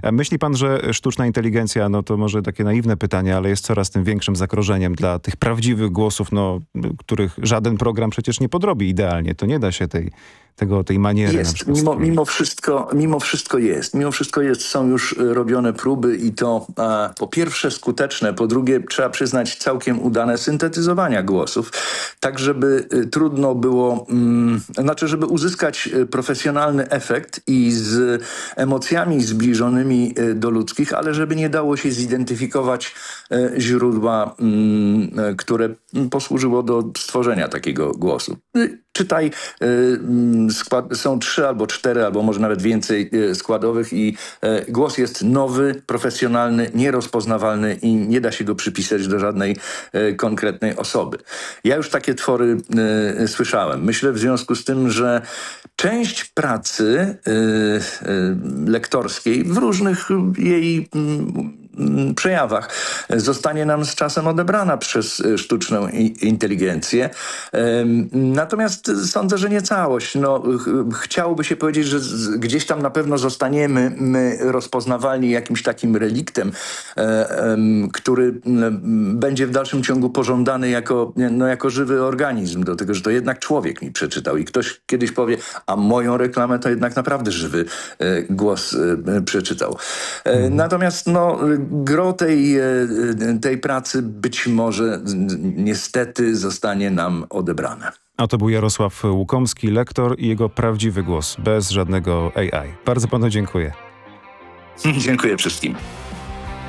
A myśli pan, że sztuczna inteligencja, no to może takie naiwne pytanie, ale jest coraz tym większym zagrożeniem dla tych prawdziwych głosów, no, których żaden program przecież nie podrobi idealnie. To nie da się tej maniery na Jest, przykład mimo wszystko jest. Mimo wszystko jest, są już robione próby i to po pierwsze skuteczne, po drugie trzeba przyznać całkiem udane syntetyzowania głosów, tak żeby trudno było, żeby uzyskać profesjonalny efekt i z emocjami zbliżonymi do ludzkich, ale żeby nie dało się zidentyfikować źródła, które posłużyło do stworzenia takiego głosu. Czytaj, są 3 albo 4, albo może nawet więcej składowych i głos jest nowy, profesjonalny, nierozpoznawalny i nie da się go przypisać do żadnej konkretnej osoby. Ja już takie twory słyszałem. Myślę w związku z tym, że część pracy lektorskiej w różnych jej przejawach zostanie nam z czasem odebrana przez sztuczną inteligencję. Natomiast sądzę, że nie całość. No, chciałoby się powiedzieć, że gdzieś tam na pewno zostaniemy my rozpoznawalni jakimś takim reliktem, który będzie w dalszym ciągu pożądany jako żywy organizm, do tego, że to jednak człowiek mi przeczytał i ktoś kiedyś powie, a moją reklamę to jednak naprawdę żywy głos przeczytał. Natomiast gro tej pracy być może niestety zostanie nam odebrane. A to był Jarosław Łukomski, lektor i jego prawdziwy głos, bez żadnego AI. Bardzo panu dziękuję. Dziękuję wszystkim.